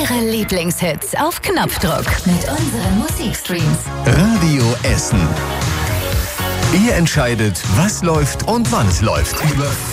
Ihre Lieblingshits auf Knopfdruck mit unseren Musikstreams. Radio Essen. Ihr entscheidet, was läuft und wann es läuft.